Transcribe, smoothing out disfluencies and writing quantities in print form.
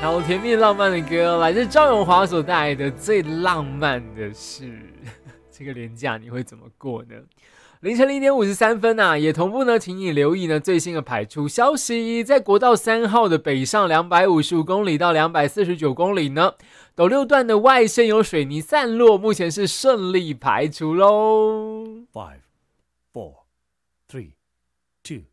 好甜蜜浪漫的歌，来自赵咏华所带来的《最浪漫的事》。这个连假你会怎么过呢？凌晨0:53啊，也同步呢，请你留意呢最新的排出消息，在国道3号的北上255公里到249公里呢，斗六段的外线有水泥散落，目前是顺利排除喽。 5, 4, 3, 2,